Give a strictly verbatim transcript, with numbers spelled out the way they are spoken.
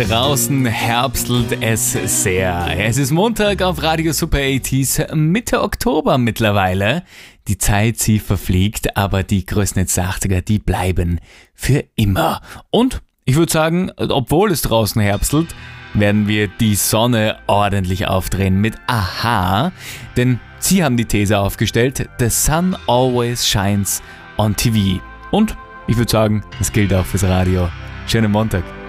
Draußen herbstelt es sehr. Es ist Montag auf Radio Super achtziger, Mitte Oktober mittlerweile. Die Zeit, sie verfliegt, aber die größten Hits der achtziger, die bleiben für immer. Und ich würde sagen, obwohl es draußen herbstelt, werden wir die Sonne ordentlich aufdrehen mit Aha. Denn sie haben die These aufgestellt, The sun always shines on T V. Und ich würde sagen, das gilt auch fürs Radio. Schönen Montag.